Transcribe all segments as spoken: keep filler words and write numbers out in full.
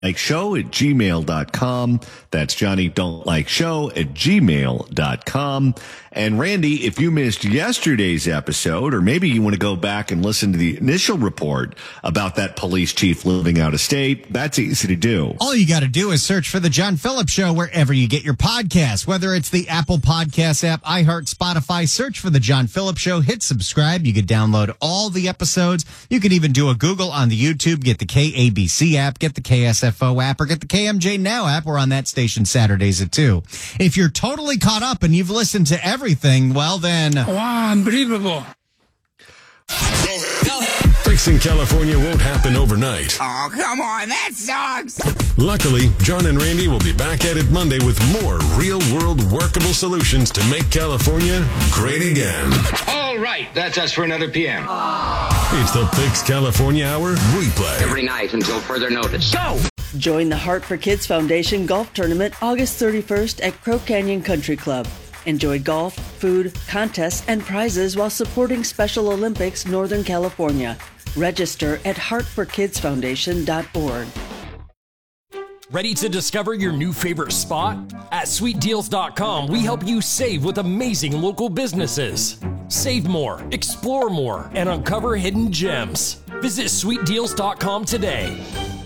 Like show at gmail dot com. That's Johnny Don't Like Show at gmail dot com. And Randy, if you missed yesterday's episode, or maybe you want to go back and listen to the initial report about that police chief living out of state, that's easy to do. All you got to do is search for The John Phillips Show wherever you get your podcasts, whether it's the Apple Podcast app, iHeart, Spotify. Search for The John Phillips Show, hit subscribe. You could download all the episodes. You could even do a Google on the YouTube, get the K A B C app, get the K S F O app, or get the K M J Now app. We're on that station Saturdays at two. If you're totally caught up and you've listened to everything, well then... Wow, unbelievable. Fixing California won't happen overnight. Oh, come on, that sucks. Luckily, John and Randy will be back at it Monday with more real-world workable solutions to make California great again. All right, that's us for another P M. It's the Fix California Hour replay. Every night until further notice. Go! Join the Heart for Kids Foundation Golf Tournament August thirty-first at Crow Canyon Country Club. Enjoy golf, food, contests, and prizes while supporting Special Olympics Northern California. Register at heart for kids foundation dot org. Ready to discover your new favorite spot? At sweet deals dot com, we help you save with amazing local businesses. Save more, explore more, and uncover hidden gems. Visit sweet deals dot com today.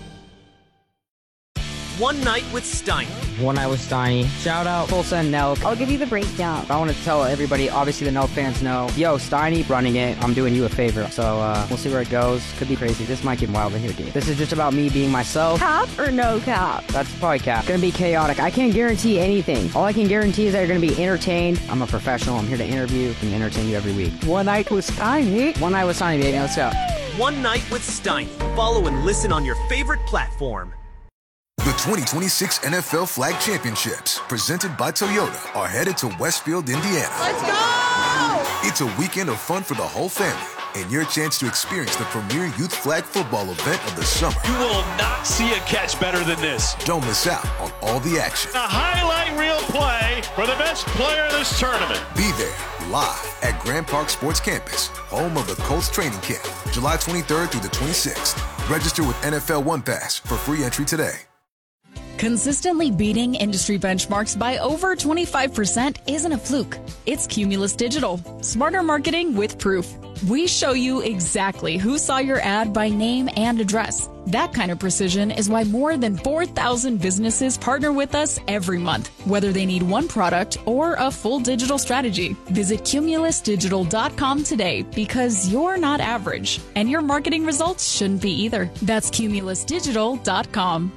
One Night with Steiny. One Night with Steiny. Shout out Tulsa and Nelk. I'll give you the breakdown. I want to tell everybody, obviously the Nelk fans know, yo, Steiny running it, I'm doing you a favor. So uh, we'll see where it goes. Could be crazy. This might get wild in here, dude. This is just about me being myself. Cap or no cap? That's probably cap. It's gonna be chaotic. I can't guarantee anything. All I can guarantee is that you're gonna be entertained. I'm a professional. I'm here to interview and entertain you every week. One Night with Steiny. One Night with Steiny, baby. Let's go. One Night with Steiny. Follow and listen on your favorite platform. The twenty twenty-six N F L Flag Championships, presented by Toyota, are headed to Westfield, Indiana. Let's go! It's a weekend of fun for the whole family, and your chance to experience the premier youth flag football event of the summer. You will not see a catch better than this. Don't miss out on all the action. A highlight reel play for the best player of this tournament. Be there, live at Grand Park Sports Campus, home of the Colts training camp, July twenty-third through the twenty-sixth. Register with N F L One Pass for free entry today. Consistently beating industry benchmarks by over twenty-five percent isn't a fluke. It's Cumulus Digital. Smarter marketing with proof. We show you exactly who saw your ad by name and address. That kind of precision is why more than four thousand businesses partner with us every month, whether they need one product or a full digital strategy. Visit cumulus digital dot com today because you're not average, and your marketing results shouldn't be either. That's cumulus digital dot com.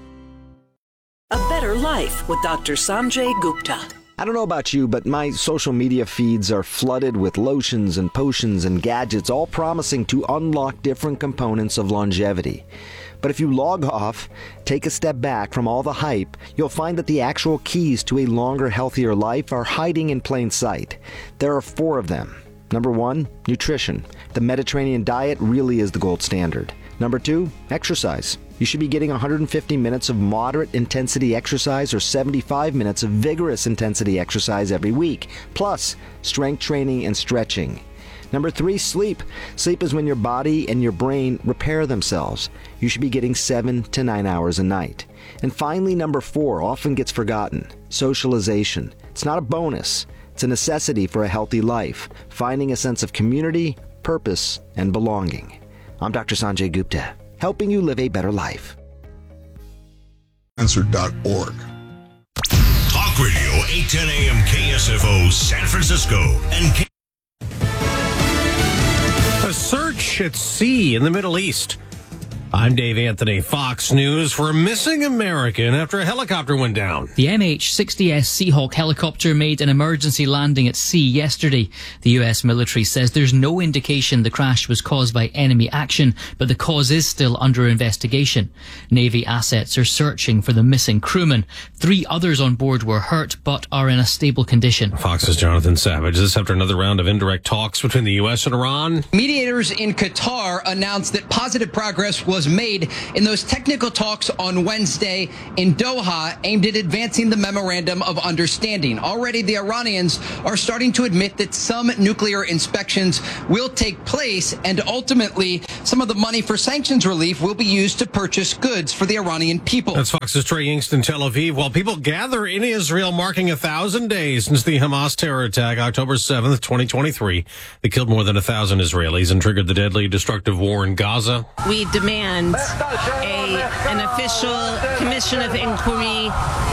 A Better Life with Doctor Sanjay Gupta. I don't know about you, but my social media feeds are flooded with lotions and potions and gadgets, all promising to unlock different components of longevity. But if you log off, take a step back from all the hype, you'll find that the actual keys to a longer, healthier life are hiding in plain sight. There are four of them. Number one, nutrition. The Mediterranean diet really is the gold standard. Number two, exercise. You should be getting one hundred fifty minutes of moderate intensity exercise or seventy-five minutes of vigorous intensity exercise every week, plus strength training and stretching. Number three, sleep. Sleep is when your body and your brain repair themselves. You should be getting seven to nine hours a night. And finally, number four, often gets forgotten, socialization. It's not a bonus. It's a necessity for a healthy life, finding a sense of community, purpose, and belonging. I'm Doctor Sanjay Gupta, helping you live a better life. Answer dot org. Talk Radio, eight ten a.m. K S F O San Francisco and K- A search at sea in the Middle East. I'm Dave Anthony, Fox News, for a missing American after a helicopter went down. The M H sixty S Seahawk helicopter made an emergency landing at sea yesterday. The U S military says there's no indication the crash was caused by enemy action, but the cause is still under investigation. Navy assets are searching for the missing crewman. Three others on board were hurt, but are in a stable condition. Fox's Jonathan Savage. This after another round of indirect talks between the U S and Iran. Mediators in Qatar announced that positive progress was was made in those technical talks on Wednesday in Doha aimed at advancing the memorandum of understanding. Already, the Iranians are starting to admit that some nuclear inspections will take place, and ultimately, some of the money for sanctions relief will be used to purchase goods for the Iranian people. That's Fox's Trey Yingst in Tel Aviv. While people gather in Israel, marking a thousand days since the Hamas terror attack, October seventh, twenty twenty-three, that killed more than a thousand Israelis and triggered the deadly, destructive war in Gaza. We demand a an official commission of inquiry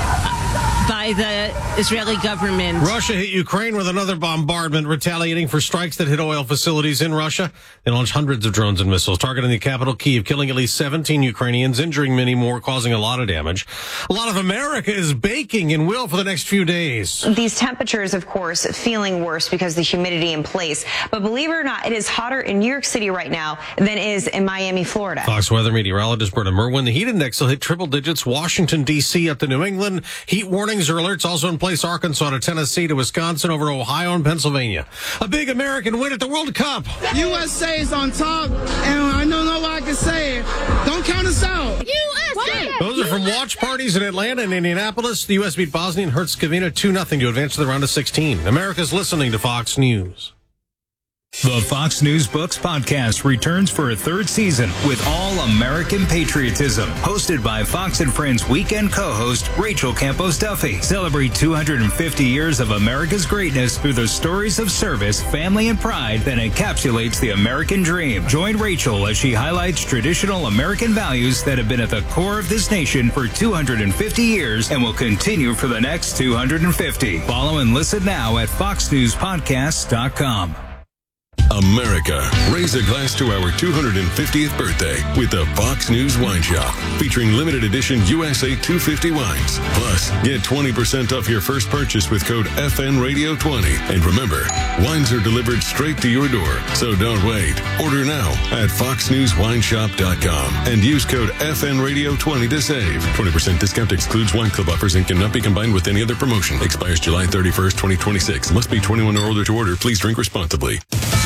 by the Israeli government. Russia hit Ukraine with another bombardment, retaliating for strikes that hit oil facilities in Russia. They launched hundreds of drones and missiles targeting the capital, Kyiv, killing at least seventeen Ukrainians, injuring many more, causing a lot of damage. A lot of America is baking and will for the next few days. These temperatures, of course, feeling worse because of the humidity in place. But believe it or not, it is hotter in New York City right now than it is in Miami, Florida. Fox weather meteorologist Berta Merwin. The heat index will hit triple digits. Washington, D C up to New England. Heat warnings or alerts also in place. Arkansas to Tennessee to Wisconsin, over Ohio and Pennsylvania. A big American win at the World Cup. U S A is on top, and I don't know why I can say it. Don't count us out. U S A! Those are from watch parties in Atlanta and Indianapolis. The U S beat Bosnia and Herzegovina two nothing to advance to the round of sixteen. America's listening to Fox News. The Fox News Books podcast returns for a third season with All American Patriotism, hosted by Fox and Friends weekend co-host Rachel Campos Duffy. Celebrate two hundred fifty years of America's greatness through the stories of service, family, and pride that encapsulates the American dream. Join Rachel as she highlights traditional American values that have been at the core of this nation for two hundred fifty years and will continue for the next two hundred fifty. Follow and listen now at fox news podcast dot com. America, raise a glass to our two hundred fiftieth birthday with the Fox News Wine Shop, featuring limited edition U S A two fifty wines. Plus, get twenty percent off your first purchase with code F N Radio twenty. And remember, wines are delivered straight to your door, so don't wait. Order now at fox news wine shop dot com and use code F N Radio twenty to save. twenty percent discount excludes wine club offers and cannot be combined with any other promotion. Expires July thirty-first, twenty twenty-six. Must be twenty-one or older to order. Please drink responsibly.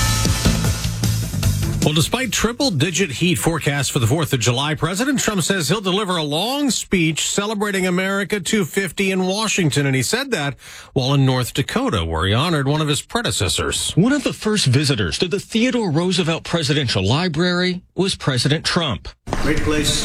Well, despite triple-digit heat forecasts for the fourth of July, President Trump says he'll deliver a long speech celebrating America two fifty in Washington, and he said that while in North Dakota, where he honored one of his predecessors. One of the first visitors to the Theodore Roosevelt Presidential Library was President Trump. Great place.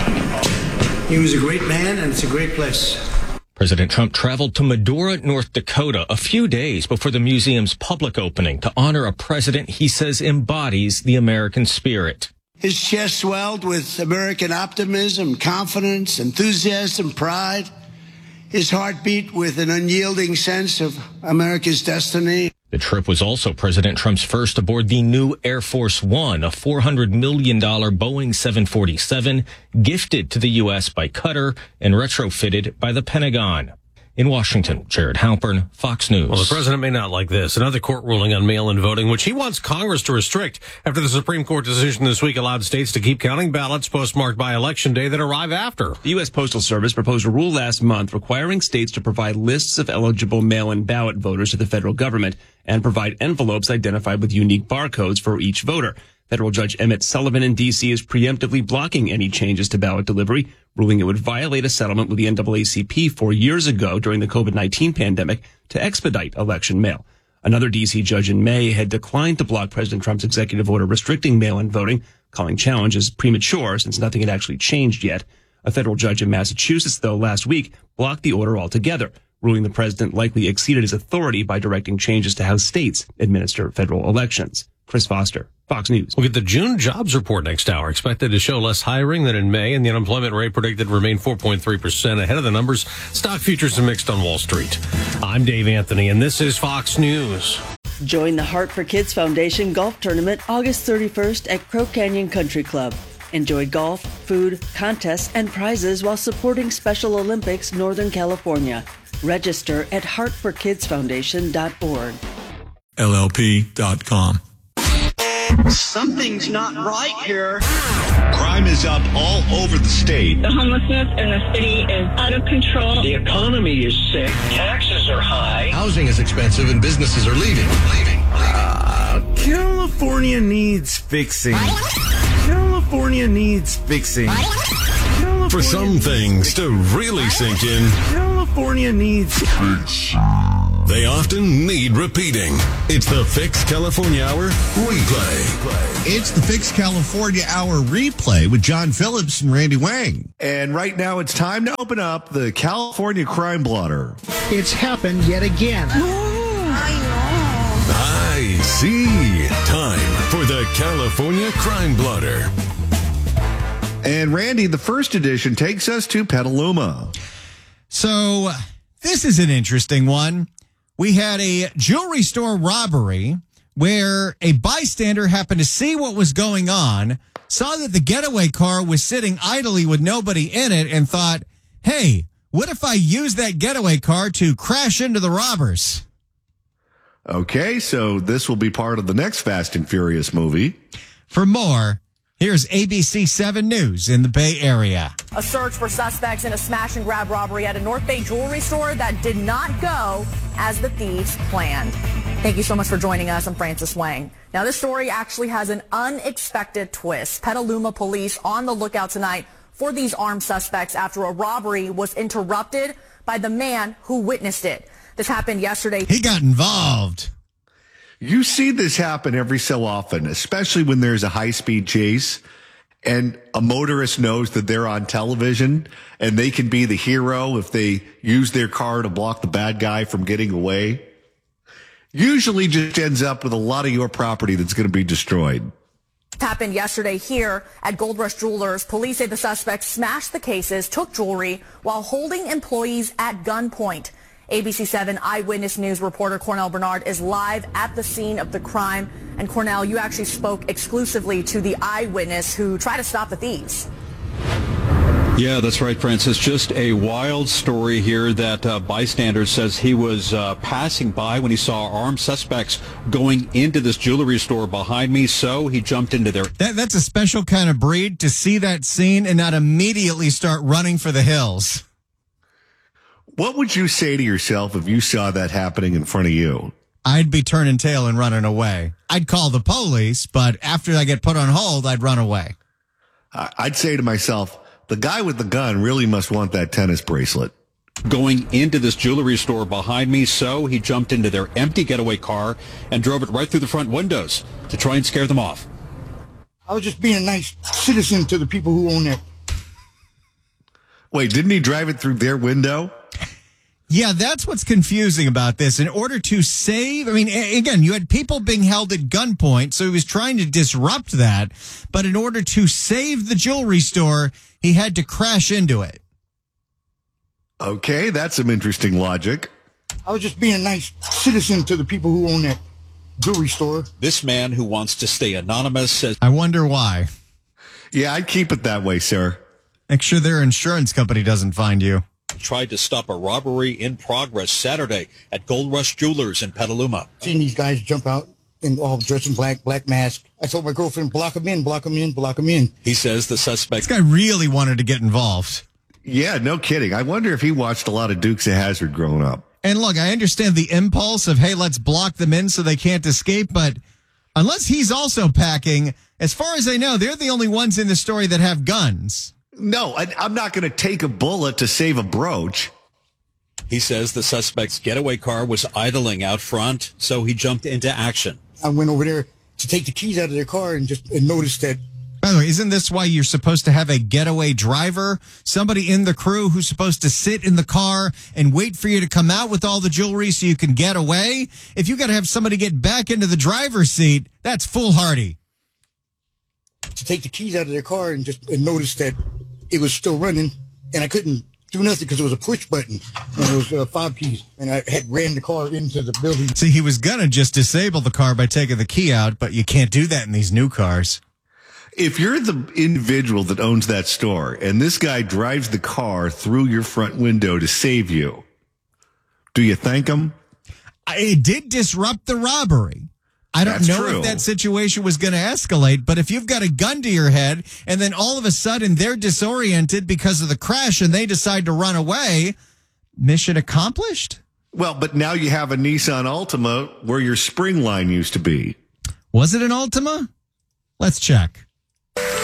He was a great man, and it's a great place. President Trump traveled to Medora, North Dakota, a few days before the museum's public opening to honor a president he says embodies the American spirit. His chest swelled with American optimism, confidence, enthusiasm, pride. His heart beat with an unyielding sense of America's destiny. The trip was also President Trump's first aboard the new Air Force One, a four hundred million dollars Boeing seven forty-seven gifted to the U S by Qatar and retrofitted by the Pentagon. In Washington, Jared Halpern, Fox News. Well, the president may not like this. Another court ruling on mail-in voting, which he wants Congress to restrict after the Supreme Court decision this week allowed states to keep counting ballots postmarked by Election Day that arrive after. The U S Postal Service proposed a rule last month requiring states to provide lists of eligible mail-in ballot voters to the federal government and provide envelopes identified with unique barcodes for each voter. Federal Judge Emmett Sullivan in D C is preemptively blocking any changes to ballot delivery, ruling it would violate a settlement with the N double A C P four years ago during the COVID nineteen pandemic to expedite election mail. Another D C judge in May had declined to block President Trump's executive order restricting mail-in voting, calling challenges premature since nothing had actually changed yet. A federal judge in Massachusetts, though, last week blocked the order altogether, ruling the president likely exceeded his authority by directing changes to how states administer federal elections. Chris Foster, Fox News. We'll get the June jobs report next hour, expected to show less hiring than in May, and the unemployment rate predicted to remain four point three percent ahead of the numbers. Stock futures are mixed on Wall Street. I'm Dave Anthony, and this is Fox News. Join the Heart for Kids Foundation golf tournament August thirty-first at Crow Canyon Country Club. Enjoy golf, food, contests, and prizes while supporting Special Olympics Northern California. Register at heart for kids foundation dot org. L L P dot com. Something's not right here. Crime is up all over the state. The homelessness in the city is out of control. The economy is sick. Taxes are high. Housing is expensive and businesses are leaving. Leaving. leaving. Uh, California needs fixing. California California needs fixing. California For some things to really sink in, California needs fixing. They often need repeating. It's the Fix California Hour replay. It's the Fix California Hour replay with John Phillips and Randy Wang. And right now it's time to open up the California Crime Blotter. It's happened yet again. I see. Time for the California Crime Blotter. And Randy, the first edition takes us to Petaluma. So this is an interesting one. We had a jewelry store robbery where a bystander happened to see what was going on, saw that the getaway car was sitting idly with nobody in it, and thought, hey, what if I use that getaway car to crash into the robbers? Okay, so this will be part of the next Fast and Furious movie. For more, here's A B C seven News in the Bay Area. A search for suspects in a smash and grab robbery at a North Bay jewelry store that did not go as the thieves planned. Thank you so much for joining us. I'm Francis Wang. Now, this story actually has an unexpected twist. Petaluma police on the lookout tonight for these armed suspects after a robbery was interrupted by the man who witnessed it. This happened yesterday. He got involved. You see this happen every so often, especially when there's a high-speed chase and a motorist knows that they're on television and they can be the hero if they use their car to block the bad guy from getting away. Usually just ends up with a lot of your property that's going to be destroyed. It happened yesterday here at Gold Rush Jewelers. Police say the suspects smashed the cases, took jewelry while holding employees at gunpoint. A B C seven Eyewitness News reporter Cornell Bernard is live at the scene of the crime. And Cornell, you actually spoke exclusively to the eyewitness who tried to stop the thieves. Yeah, that's right, Francis. Just a wild story here that uh, bystander says he was uh, passing by when he saw armed suspects going into this jewelry store behind me, so he jumped into there. That, that's a special kind of breed to see that scene and not immediately start running for the hills. What would you say to yourself if you saw that happening in front of you? I'd be turning tail and running away. I'd call the police, but after I get put on hold, I'd run away. I'd say to myself, the guy with the gun really must want that tennis bracelet. Going into this jewelry store behind me, so he jumped into their empty getaway car and drove it right through the front windows to try and scare them off. I was just being a nice citizen to the people who own it. Wait, didn't he drive it through their window? Yeah, that's what's confusing about this. In order to save, I mean, again, you had people being held at gunpoint, so he was trying to disrupt that. But in order to save the jewelry store, he had to crash into it. Okay, that's some interesting logic. I was just being a nice citizen to the people who own that jewelry store. This man who wants to stay anonymous says, I wonder why. Yeah, I'd keep it that way, sir. Make sure their insurance company doesn't find you. Tried to stop a robbery in progress Saturday at Gold Rush Jewelers in Petaluma. Seeing these guys jump out and all dressed in black, black mask. I told my girlfriend, block them in, block them in, block them in. He says the suspect... This guy really wanted to get involved. Yeah, no kidding. I wonder if he watched a lot of Dukes of Hazzard growing up. And look, I understand the impulse of, hey, let's block them in so they can't escape, but unless he's also packing, as far as I know, they're the only ones in the story that have guns. No, I, I'm not going to take a bullet to save a brooch. He says the suspect's getaway car was idling out front, so he jumped into action. I went over there to take the keys out of their car and just and noticed that. By the way, isn't this why you're supposed to have a getaway driver? Somebody in the crew who's supposed to sit in the car and wait for you to come out with all the jewelry so you can get away? If you got to have somebody get back into the driver's seat, that's foolhardy. To take the keys out of their car and just and noticed that it was still running, and I couldn't do nothing because it was a push button, and it was uh, fob keys, and I had ran the car into the building. See, he was going to just disable the car by taking the key out, but you can't do that in these new cars. If you're the individual that owns that store, and this guy drives the car through your front window to save you, do you thank him? It did disrupt the robbery. I don't That's know true. if that situation was going to escalate, but if you've got a gun to your head and then all of a sudden they're disoriented because of the crash and they decide to run away, mission accomplished? Well, but now you have a Nissan Altima where your spring line used to be. Was it an Altima? Let's check. The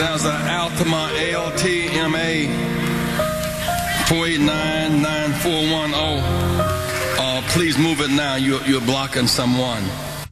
That was an Altamont A L T M A four eight nine nine four one zero. Uh, please move it now. You're, you're blocking someone.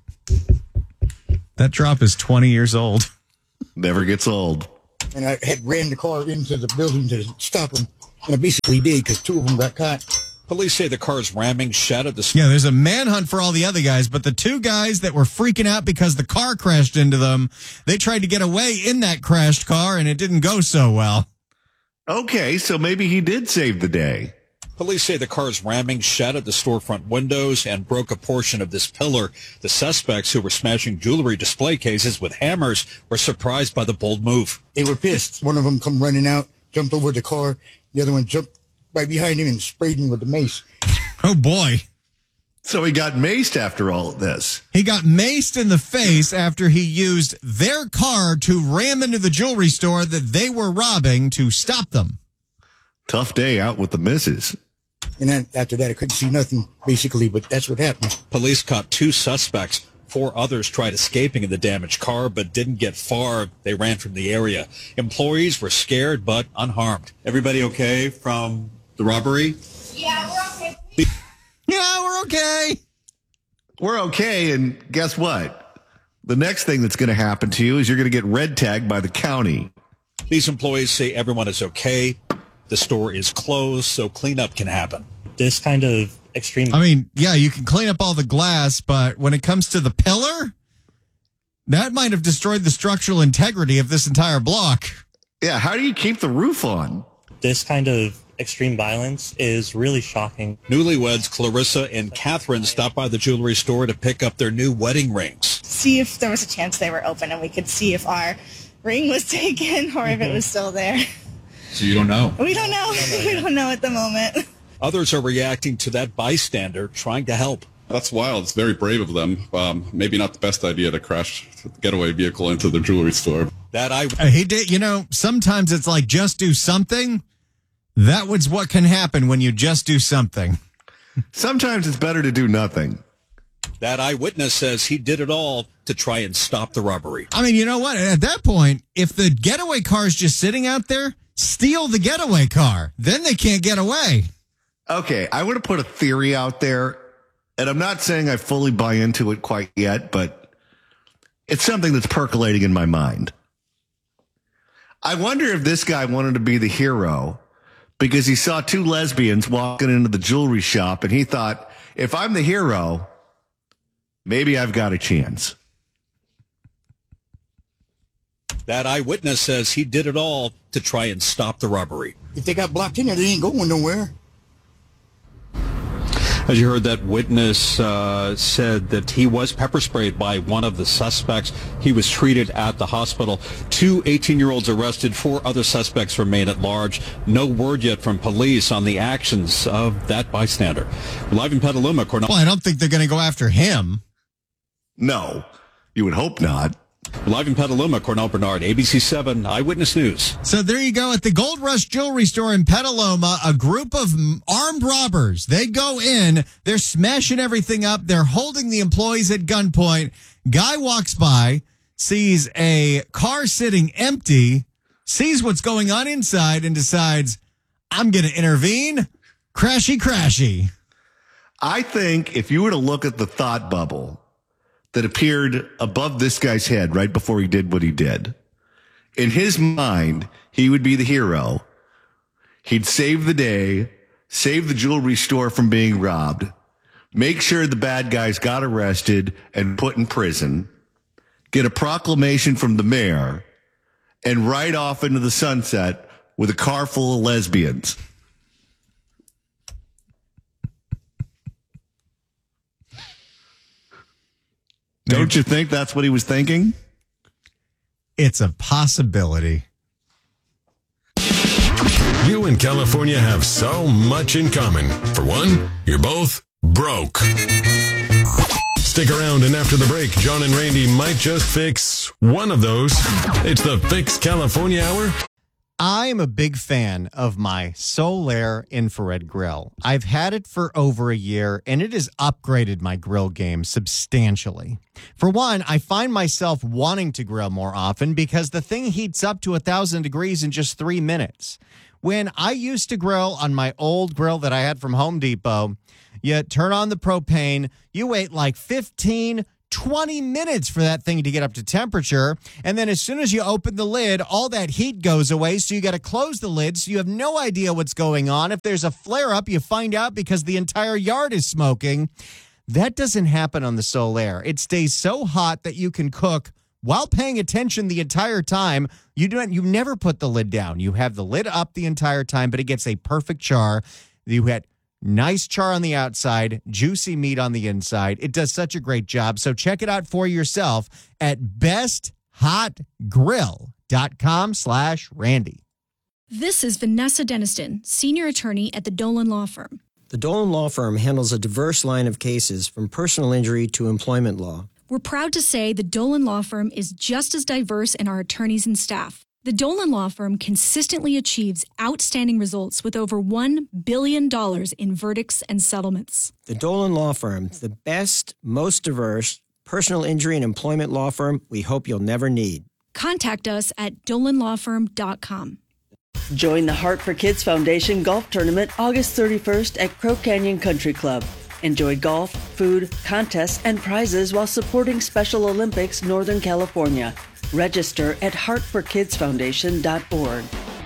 That drop is twenty years old. Never gets old. And I had ran the car into the building to stop them. And I basically did because two of them got caught. Police say the car's ramming shattered the... Yeah, there's a manhunt for all the other guys, but the two guys that were freaking out because the car crashed into them, they tried to get away in that crashed car, and it didn't go so well. Okay, so maybe he did save the day. Police say the car's ramming shattered the storefront windows and broke a portion of this pillar. The suspects, who were smashing jewelry display cases with hammers, were surprised by the bold move. They were pissed. One of them come running out, jumped over the car. The other one jumped right behind him and sprayed him with the mace. Oh, boy. So he got maced after all of this. He got maced in the face after he used their car to ram into the jewelry store that they were robbing to stop them. Tough day out with the missus. And then after that, I couldn't see nothing, basically, but that's what happened. Police caught two suspects. Four others tried escaping in the damaged car, but didn't get far. They ran from the area. Employees were scared, but unharmed. Everybody okay from the robbery? Yeah, we're okay. Yeah, we're okay. We're okay, and guess what? The next thing that's going to happen to you is you're going to get red tagged by the county. These employees say everyone is okay. The store is closed, so cleanup can happen. This kind of extreme... I mean, yeah, you can clean up all the glass, but when it comes to the pillar, that might have destroyed the structural integrity of this entire block. Yeah, how do you keep the roof on? This kind of extreme violence is really shocking. Newlyweds Clarissa and Catherine stopped by the jewelry store to pick up their new wedding rings. See if there was a chance they were open and we could see if our ring was taken or if it was still there. So you don't know? We don't know. We don't know at the moment. Others are reacting to that bystander trying to help. That's wild. It's very brave of them. Um, maybe not the best idea to crash the getaway vehicle into the jewelry store. That I... Uh, he did, you know, sometimes it's like just do something. That was what can happen when you just do something. Sometimes it's better to do nothing. That eyewitness says he did it all to try and stop the robbery. I mean, you know what? At that point, if the getaway car is just sitting out there, steal the getaway car. Then they can't get away. Okay, I want to put a theory out there, and I'm not saying I fully buy into it quite yet, but it's something that's percolating in my mind. I wonder if this guy wanted to be the hero because he saw two lesbians walking into the jewelry shop, and he thought, if I'm the hero, maybe I've got a chance. That eyewitness says he did it all to try and stop the robbery. If they got blocked in there, they ain't going nowhere. As you heard, that witness uh, said that he was pepper sprayed by one of the suspects. He was treated at the hospital. Two eighteen-year-olds arrested. Four other suspects remain at large. No word yet from police on the actions of that bystander. Live in Petaluma, Cornell. Well, I don't think they're going to go after him. No, you would hope not. Live in Petaluma, Cornell Bernard, A B C seven Eyewitness News. So there you go. At the Gold Rush Jewelry Store in Petaluma, a group of armed robbers, they go in, they're smashing everything up, they're holding the employees at gunpoint. Guy walks by, sees a car sitting empty, sees what's going on inside, and decides, I'm going to intervene. Crashy, crashy. I think if you were to look at the thought bubble that appeared above this guy's head right before he did what he did, in his mind, he would be the hero. He'd save the day, save the jewelry store from being robbed, make sure the bad guys got arrested and put in prison, get a proclamation from the mayor, and ride off into the sunset with a car full of lesbians. Don't you think that's what he was thinking? It's a possibility. You and California have so much in common. For one, you're both broke. Stick around, and after the break, John and Randy might just fix one of those. It's the Fix California Hour I am a big fan of my Solaire infrared grill. I've had it for over a year, and it has upgraded my grill game substantially. For one, I find myself wanting to grill more often because the thing heats up to one thousand degrees in just three minutes. When I used to grill on my old grill that I had from Home Depot, you turn on the propane, you wait like fifteen, twenty minutes for that thing to get up to temperature. And then as soon as you open the lid, all that heat goes away. So you got to close the lid. So you have no idea what's going on. If there's a flare up, you find out because the entire yard is smoking. That doesn't happen on the Solaire. It stays so hot that you can cook while paying attention the entire time. You don't, you never put the lid down. You have the lid up the entire time, but it gets a perfect char. You had nice char on the outside, juicy meat on the inside. It does such a great job. So check it out for yourself at best hot grill dot com slash Randy. This is Vanessa Deniston, senior attorney at the Dolan Law Firm. The Dolan Law Firm handles a diverse line of cases from personal injury to employment law. We're proud to say the Dolan Law Firm is just as diverse in our attorneys and staff. The Dolan Law Firm consistently achieves outstanding results with over one billion dollars in verdicts and settlements. The Dolan Law Firm, the best, most diverse personal injury and employment law firm we hope you'll never need. Contact us at dolan law firm dot com. Join the Heart for Kids Foundation Golf Tournament August thirty-first at Crow Canyon Country Club. Enjoy golf, food, contests, and prizes while supporting Special Olympics Northern California. Register at heart for kids foundation dot org.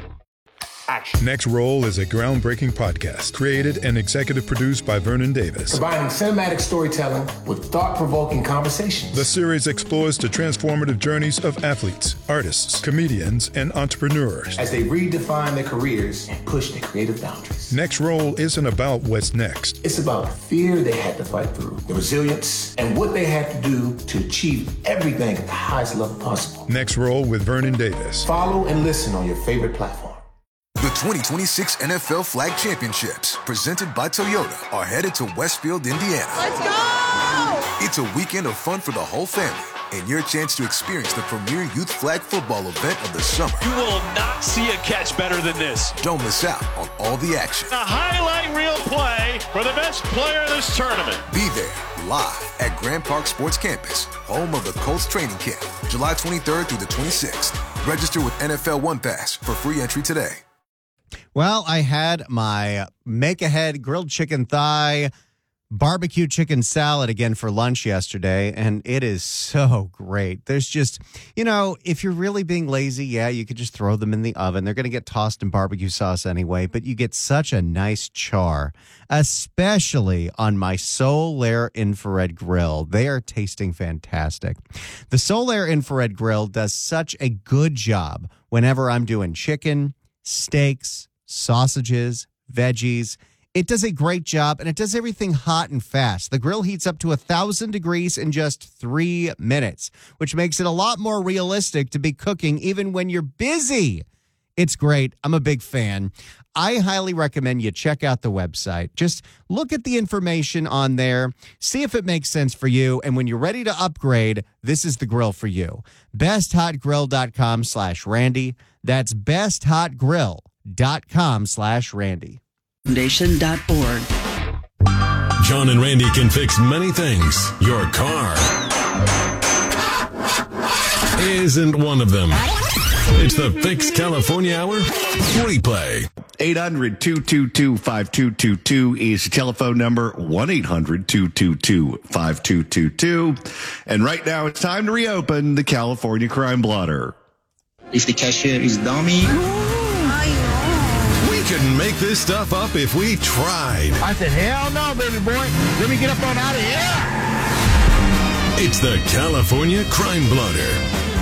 Next Roll is a groundbreaking podcast created and executive produced by Vernon Davis. Combining cinematic storytelling with thought-provoking conversations. The series explores the transformative journeys of athletes, artists, comedians, and entrepreneurs as they redefine their careers and push their creative boundaries. Next Roll isn't about what's next. It's about the fear they had to fight through, the resilience, and what they had to do to achieve everything at the highest level possible. Next Roll with Vernon Davis. Follow and listen on your favorite platform. The twenty twenty-six N F L Flag Championships, presented by Toyota, are headed to Westfield, Indiana. Let's go! It's a weekend of fun for the whole family and your chance to experience the premier youth flag football event of the summer. You will not see a catch better than this. Don't miss out on all the action. A highlight reel play for the best player of this tournament. Be there live at Grand Park Sports Campus, home of the Colts training camp, July twenty-third through the twenty-sixth. Register with N F L One Pass for free entry today. Well, I had my make-ahead grilled chicken thigh, barbecue chicken salad again for lunch yesterday, and it is so great. There's just, you know, if you're really being lazy, yeah, you could just throw them in the oven. They're going to get tossed in barbecue sauce anyway, but you get such a nice char, especially on my Solaire infrared grill. They are tasting fantastic. The Solaire infrared grill does such a good job whenever I'm doing chicken, steaks, sausages, veggies. It does a great job, and it does everything hot and fast. The grill heats up to one thousand degrees in just three minutes, which makes it a lot more realistic to be cooking even when you're busy. It's great. I'm a big fan. I highly recommend you check out the website. Just look at the information on there, see if it makes sense for you, and when you're ready to upgrade, this is the grill for you. best hot grill dot com slash Randy. That's best hot grill dot com slash Randy. Foundation dot org. John and Randy can fix many things. Your car isn't one of them. It's the Fix California Hour replay. eight hundred, two two two, five two two two is the telephone number. one eight hundred, two two two, five two two two. And right now it's time to reopen the California Crime Blotter. If the cashier is dummy. We couldn't make this stuff up if we tried. I said, hell no, baby boy. Let me get up on out of here. It's the California Crime Blotter.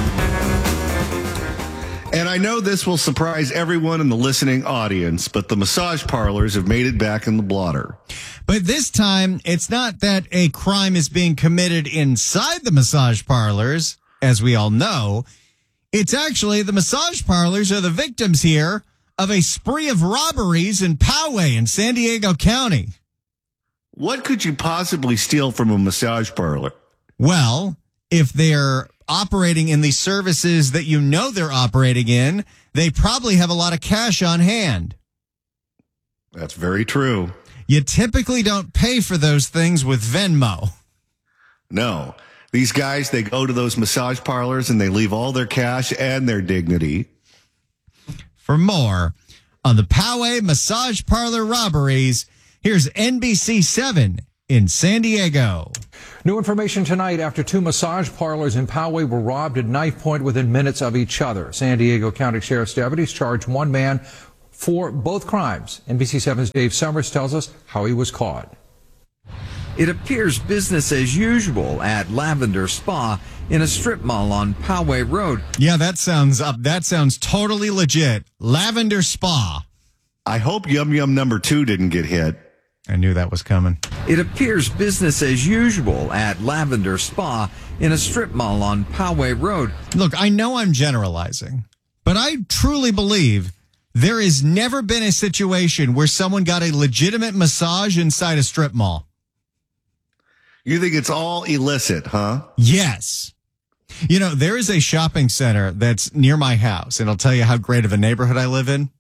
And I know this will surprise everyone in the listening audience, but the massage parlors have made it back in the blotter. But this time, it's not that a crime is being committed inside the massage parlors, as we all know. It's actually the massage parlors are the victims here of a spree of robberies in Poway in San Diego County. What could you possibly steal from a massage parlor? Well, if they're operating in the services that you know they're operating in, they probably have a lot of cash on hand. That's very true. You typically don't pay for those things with Venmo. No. These guys, they go to those massage parlors and they leave all their cash and their dignity. For more on the Poway Massage Parlor robberies, here's N B C seven in San Diego. New information tonight after two massage parlors in Poway were robbed at knife point within minutes of each other. San Diego County Sheriff's deputies charged one man for both crimes. N B C seven's Dave Summers tells us how he was caught. It appears business as usual at Lavender Spa in a strip mall on Poway Road. Yeah, that sounds up. That sounds totally legit. Lavender Spa. I hope Yum Yum number two didn't get hit. I knew that was coming. It appears business as usual at Lavender Spa in a strip mall on Poway Road. Look, I know I'm generalizing, but I truly believe there has never been a situation where someone got a legitimate massage inside a strip mall. You think it's all illicit, huh? Yes. You know, there is a shopping center that's near my house, and I'll tell you how great of a neighborhood I live in.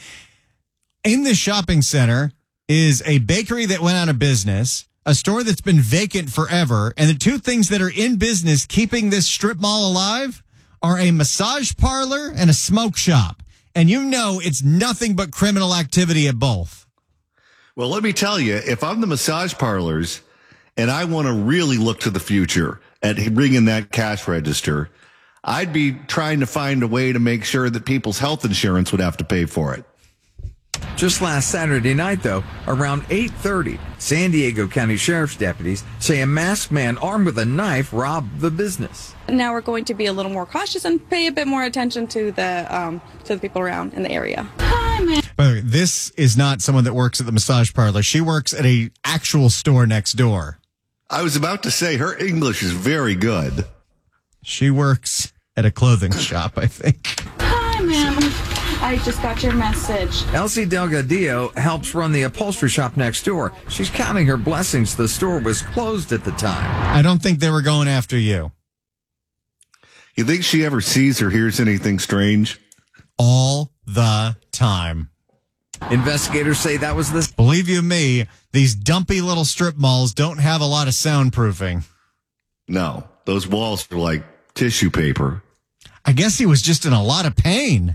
In this shopping center is a bakery that went out of business, a store that's been vacant forever, and the two things that are in business keeping this strip mall alive are a massage parlor and a smoke shop. And you know it's nothing but criminal activity at both. Well, let me tell you, if I'm the massage parlors and I want to really look to the future at ringing that cash register, I'd be trying to find a way to make sure that people's health insurance would have to pay for it. Just last Saturday night, though, around eight thirty, San Diego County Sheriff's deputies say a masked man armed with a knife robbed the business. Now we're going to be a little more cautious and pay a bit more attention to the um, to the people around in the area. Hi, man. By the way, this is not someone that works at the massage parlor. She works at a actual store next door. I was about to say her English is very good. She works at a clothing shop, I think. Hi, ma'am. I just got your message. Elsie Delgadillo helps run the upholstery shop next door. She's counting her blessings the store was closed at the time. I don't think they were going after you. You think she ever sees or hears anything strange? All the time. Investigators say that was the... Believe you me, these dumpy little strip malls don't have a lot of soundproofing. No, those walls are like tissue paper. I guess he was just in a lot of pain.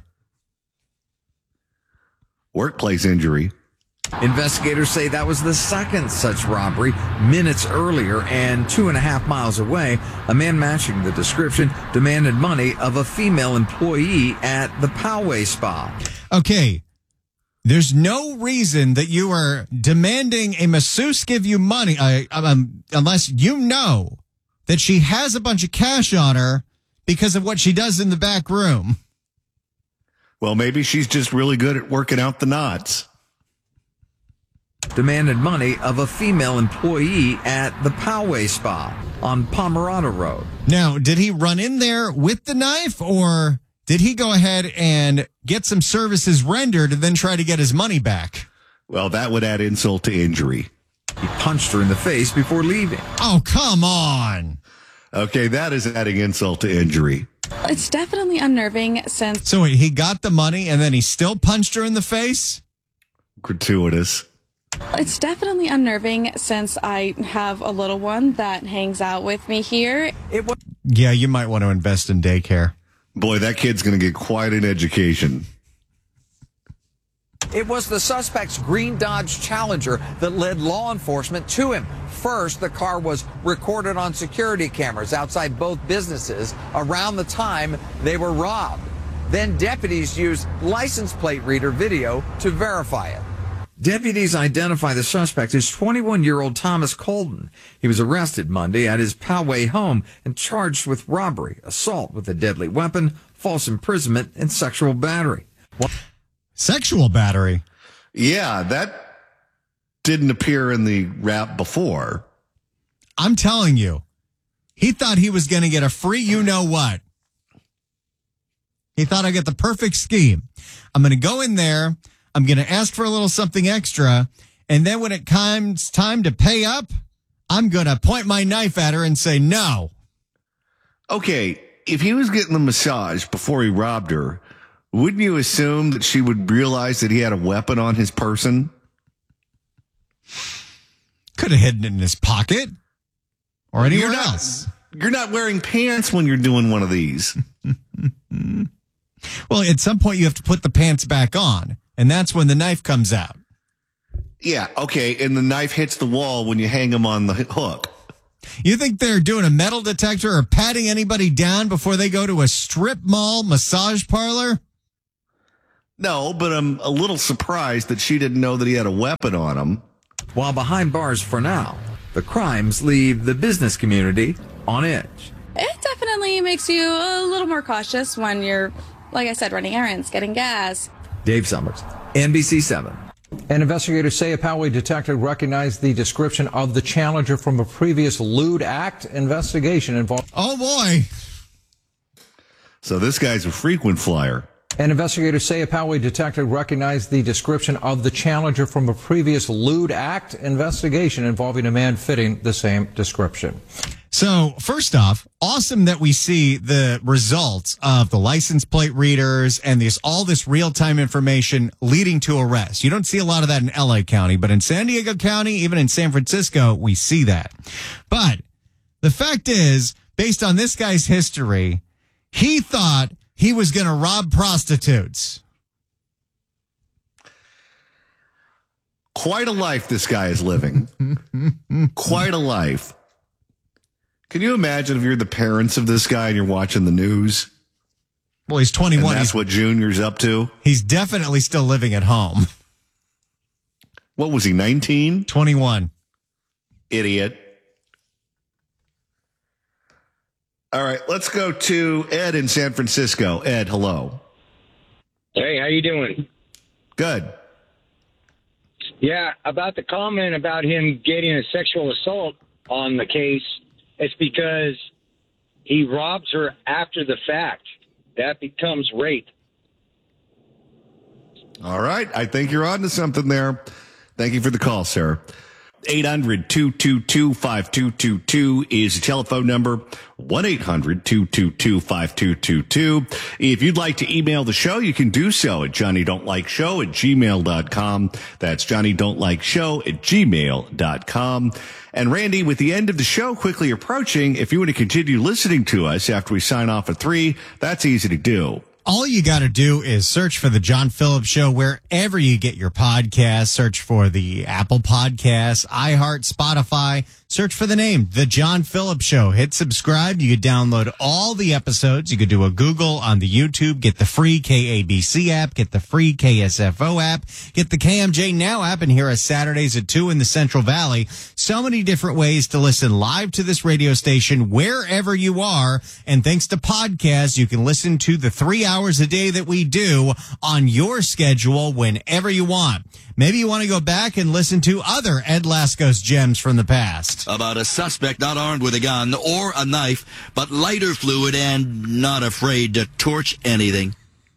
Workplace injury. Investigators say that was the second such robbery minutes earlier, and two and a half miles away, a man matching the description demanded money of a female employee at the Poway Spa. Okay, there's no reason that you are demanding a masseuse give you money uh, um, unless you know that she has a bunch of cash on her because of what she does in the back room. Well, maybe she's just really good at working out the knots. Demanded money of a female employee at the Poway Spa on Pomerado Road. Now, did he run in there with the knife, or did he go ahead and get some services rendered and then try to get his money back? Well, that would add insult to injury. He punched her in the face before leaving. Oh, come on. Okay, that is adding insult to injury. It's definitely unnerving since... So wait, he got the money and then he still punched her in the face? Gratuitous. It's definitely unnerving since I have a little one that hangs out with me here. It was... Yeah, you might want to invest in daycare. Boy, that kid's going to get quite an education. It was the suspect's green Dodge Challenger that led law enforcement to him. First, the car was recorded on security cameras outside both businesses around the time they were robbed. Then deputies used license plate reader video to verify it. Deputies identify the suspect as twenty-one-year-old Thomas Colton. He was arrested Monday at his Poway home and charged with robbery, assault with a deadly weapon, false imprisonment, and sexual battery. What? Sexual battery? Yeah, that didn't appear in the rap before. I'm telling you, he thought he was going to get a free you-know-what. He thought I'd get the perfect scheme. I'm going to go in there, I'm going to ask for a little something extra, and then when it comes time to pay up, I'm going to point my knife at her and say no. Okay, if he was getting the massage before he robbed her, wouldn't you assume that she would realize that he had a weapon on his person? Could have hidden it in his pocket or anywhere you're not, else. You're not wearing pants when you're doing one of these. Well, at some point you have to put the pants back on, and that's when the knife comes out. Yeah, okay, and the knife hits the wall when you hang them on the hook. You think they're doing a metal detector or patting anybody down before they go to a strip mall massage parlor? No, but I'm a little surprised that she didn't know that he had a weapon on him. While behind bars for now, the crimes leave the business community on edge. It definitely makes you a little more cautious when you're, like I said, running errands, getting gas. Dave Summers, N B C seven. And investigators say a Poway detective recognized the description of the challenger from a previous lewd act investigation involving. Oh, boy. So this guy's a frequent flyer. And investigators say a Poway detective recognized the description of the challenger from a previous lewd act investigation involving a man fitting the same description. So, first off, awesome that we see the results of the license plate readers and this all this real-time information leading to arrest. You don't see a lot of that in L A County, but in San Diego County, even in San Francisco, we see that. But the fact is, based on this guy's history, he thought he was going to rob prostitutes. Quite a life this guy is living. Quite a life. Can you imagine if you're the parents of this guy and you're watching the news? Well, he's twenty-one. And that's he's, what Junior's up to? He's definitely still living at home. What was he, nineteen? twenty-one. Idiot. All right, let's go to Ed in San Francisco. Ed, hello. Hey, how you doing? Good. Yeah, about the comment about him getting a sexual assault on the case, it's because he robs her after the fact. That becomes rape. All right, I think you're on to something there. Thank you for the call, sir. eight hundred, two two two, five two two two is the telephone number. one eight hundred, two two two, five two two two. If you'd like to email the show, you can do so at Johnny Don't Like Show at gmail dot com. That's Johnny Don't Like Show at gmail dot com. And Randy, with the end of the show quickly approaching, if you want to continue listening to us after we sign off at three, that's easy to do. All you got to do is search for the John Phillips Show wherever you get your podcasts. Search for the Apple Podcasts, iHeart, Spotify. Search for the name, The John Phillips Show. Hit subscribe. You could download all the episodes. You could do a Google on the YouTube. Get the free K A B C app. Get the free K S F O app. Get the K M J Now app and hear us Saturdays at two in the Central Valley. So many different ways to listen live to this radio station wherever you are. And thanks to podcasts, you can listen to the three hours a day that we do on your schedule whenever you want. Maybe you want to go back and listen to other Ed Lascos gems from the past. About a suspect not armed with a gun or a knife, but lighter fluid and not afraid to torch anything.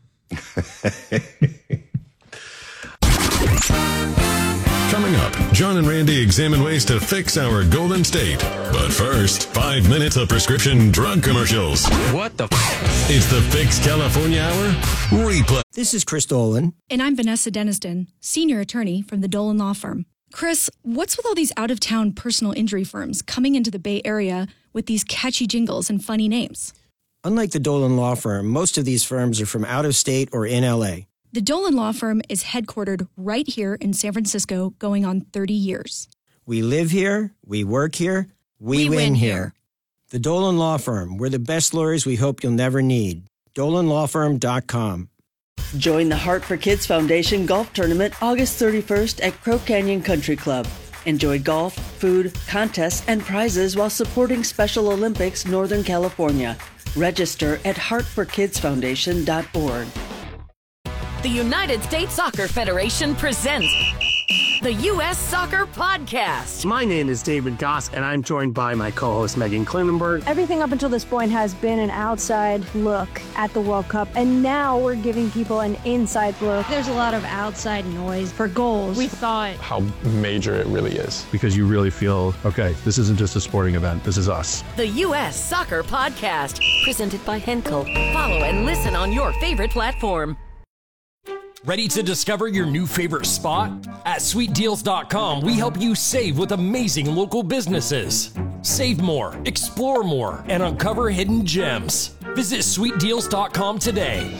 Coming up, John and Randy examine ways to fix our Golden State. But first, five minutes of prescription drug commercials. What the f- It's the Fix California Hour replay. This is Chris Dolan. And I'm Vanessa Deniston, senior attorney from the Dolan Law Firm. Chris, what's with all these out-of-town personal injury firms coming into the Bay Area with these catchy jingles and funny names? Unlike the Dolan Law Firm, most of these firms are from out of state or in L A. The Dolan Law Firm is headquartered right here in San Francisco, going on thirty years. We live here, we work here, we, We win, win here. here. The Dolan Law Firm, we're the best lawyers we hope you'll never need. dolan law firm dot com. Join the Heart for Kids Foundation Golf Tournament August thirty-first at Crow Canyon Country Club. Enjoy golf, food, contests, and prizes while supporting Special Olympics Northern California. Register at heart for kids foundation dot org. The United States Soccer Federation presents the U S Soccer Podcast. My name is David Goss, and I'm joined by my co-host Megan Klinenberg. Everything up until this point has been an outside look at the World Cup, and now we're giving people an inside look. There's a lot of outside noise for goals. We thought how major it really is, because you really feel, okay, this isn't just a sporting event, this is us. The U S Soccer Podcast, presented by Henkel. Follow and listen on your favorite platform. Ready to discover your new favorite spot? At sweet deals dot com, we help you save with amazing local businesses. Save more, explore more, and uncover hidden gems. Visit sweet deals dot com today.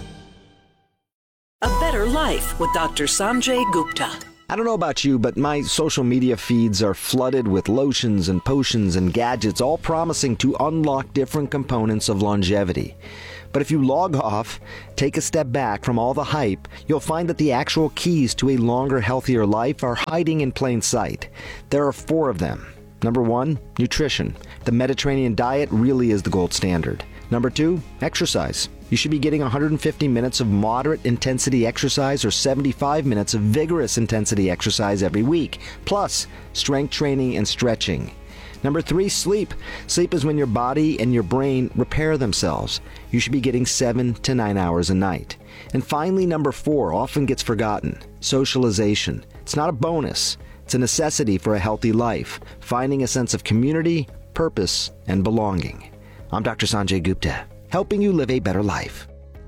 A better life with Doctor Sanjay Gupta. I don't know about you, but my social media feeds are flooded with lotions and potions and gadgets, all promising to unlock different components of longevity. But if you log off, take a step back from all the hype, you'll find that the actual keys to a longer, healthier life are hiding in plain sight. There are four of them. Number one, nutrition. The Mediterranean diet really is the gold standard. Number two, exercise. You should be getting one hundred fifty minutes of moderate intensity exercise or seventy-five minutes of vigorous intensity exercise every week, plus strength training and stretching. Number three, sleep. Sleep is when your body and your brain repair themselves. You should be getting seven to nine hours a night. And finally, number four, often gets forgotten, socialization. It's not a bonus. It's a necessity for a healthy life, finding a sense of community, purpose, and belonging. I'm Doctor Sanjay Gupta, helping you live a better life.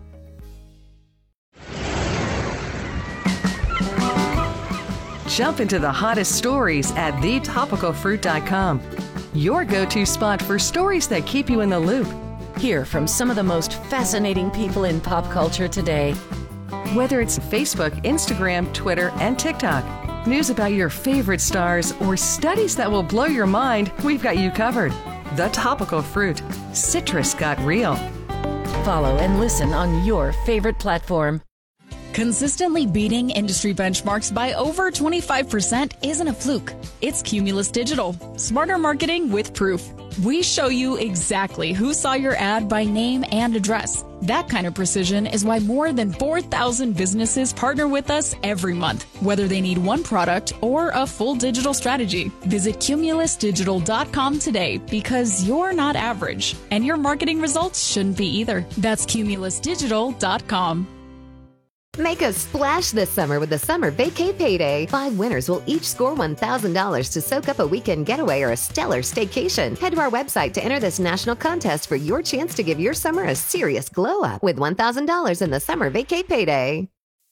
Jump into the hottest stories at the topical fruit dot com. Your go-to spot for stories that keep you in the loop. Hear from some of the most fascinating people in pop culture today. Whether it's Facebook, Instagram, Twitter, and TikTok, news about your favorite stars, or studies that will blow your mind, we've got you covered. The Topical Fruit. Citrus got real. Follow and listen on your favorite platform. Consistently beating industry benchmarks by over twenty-five percent isn't a fluke. It's Cumulus Digital. Smarter marketing with proof. We show you exactly who saw your ad by name and address. That kind of precision is why more than four thousand businesses partner with us every month, whether they need one product or a full digital strategy. Visit cumulus digital dot com today, because you're not average, and your marketing results shouldn't be either. That's cumulus digital dot com. Make a splash this summer with the Summer Vacay Payday. Five winners will each score one thousand dollars to soak up a weekend getaway or a stellar staycation. Head to our website to enter this national contest for your chance to give your summer a serious glow up with one thousand dollars in the Summer Vacay Payday.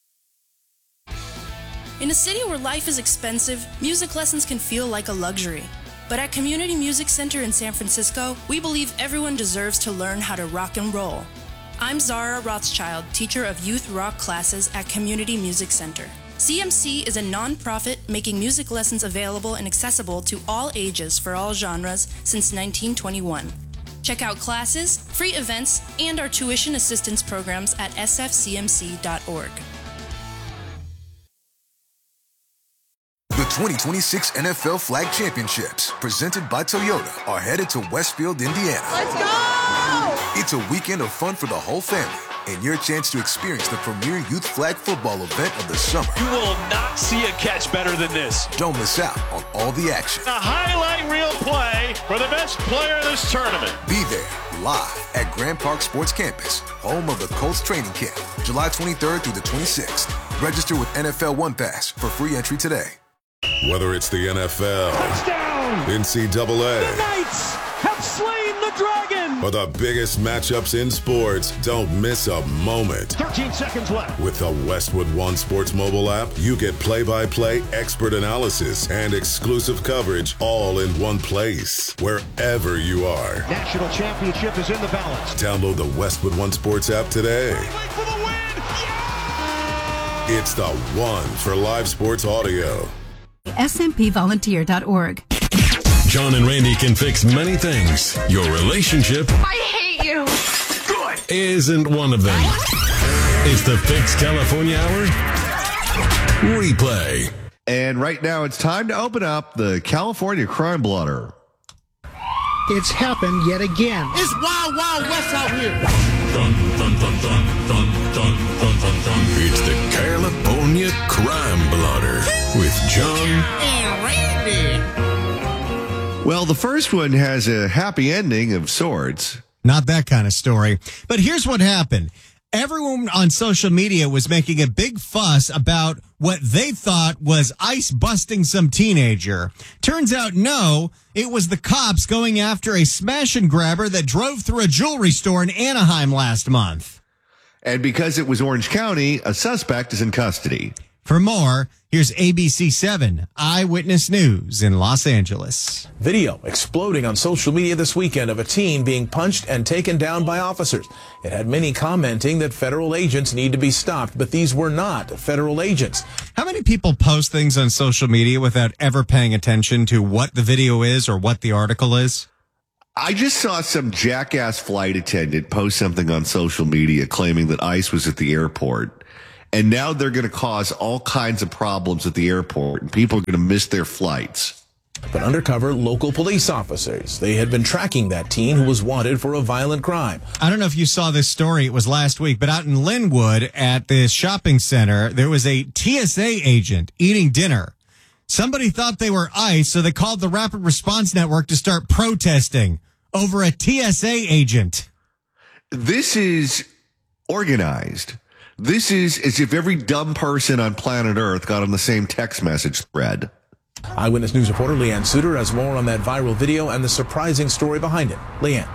In a city where life is expensive, music lessons can feel like a luxury. But at Community Music Center in San Francisco, we believe everyone deserves to learn how to rock and roll. I'm Zara Rothschild, teacher of youth rock classes at Community Music Center. C M C is a non-profit making music lessons available and accessible to all ages for all genres since nineteen twenty-one. Check out classes, free events, and our tuition assistance programs at s f c m c dot org. The twenty twenty-six N F L Flag Championships, presented by Toyota, are headed to Westfield, Indiana. Let's go! It's a weekend of fun for the whole family, and your chance to experience the premier youth flag football event of the summer. You will not see a catch better than this. Don't miss out on all the action. A highlight reel play for the best player in this tournament. Be there, live at Grand Park Sports Campus, home of the Colts training camp, July twenty-third through the twenty-sixth. Register with N F L One Pass for free entry today. Whether it's the N F L, touchdown, N C double A, the Knights have slain the dragon, or the biggest matchups in sports, don't miss a moment. thirteen seconds left. With the Westwood One Sports mobile app, you get play-by-play expert analysis and exclusive coverage all in one place, wherever you are. National championship is in the balance. Download the Westwood One Sports app today. For the win. Yeah! It's the one for live sports audio. S M P volunteer dot org. John and Randy can fix many things. Your relationship I hate you. Good. isn't one of them. It's the Fix California Hour replay. And right now it's time to open up the California Crime Blotter. It's happened yet again. It's Wild Wild West out here. Dun, dun, dun, dun, dun, dun, dun, dun, dun. It's the California Crime Blotter with John and Randy. Well, the first one has a happy ending of sorts. Not that kind of story. But here's what happened. Everyone on social media was making a big fuss about what they thought was ICE busting some teenager. Turns out, no, it was the cops going after a smash and grabber that drove through a jewelry store in Anaheim last month. And because it was Orange County, a suspect is in custody. For more, here's A B C seven Eyewitness News in Los Angeles. Video exploding on social media this weekend of a teen being punched and taken down by officers. It had many commenting that federal agents need to be stopped, but these were not federal agents. How many people post things on social media without ever paying attention to what the video is or what the article is? I just saw some jackass flight attendant post something on social media claiming that ICE was at the airport. And now they're going to cause all kinds of problems at the airport, and people are going to miss their flights. But undercover local police officers, they had been tracking that teen who was wanted for a violent crime. I don't know if you saw this story. It was last week, but out in Linwood at this shopping center, there was a T S A agent eating dinner. Somebody thought they were ICE, so they called the Rapid Response Network to start protesting over a T S A agent. This is organized. This is as if every dumb person on planet Earth got on the same text message thread. Eyewitness News reporter Leanne Suter has more on that viral video and the surprising story behind it. Leanne.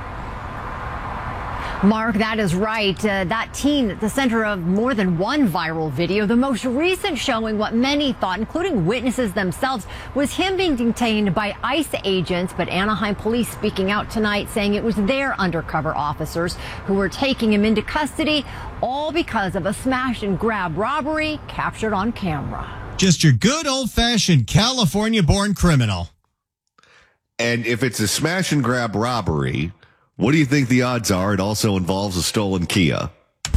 Mark, that is right. Uh, that teen at the center of more than one viral video, the most recent showing what many thought, including witnesses themselves, was him being detained by ICE agents. But Anaheim police speaking out tonight saying it was their undercover officers who were taking him into custody, all because of a smash and grab robbery captured on camera. Just your good old-fashioned California-born criminal. And if it's a smash and grab robbery, what do you think the odds are it also involves a stolen Kia?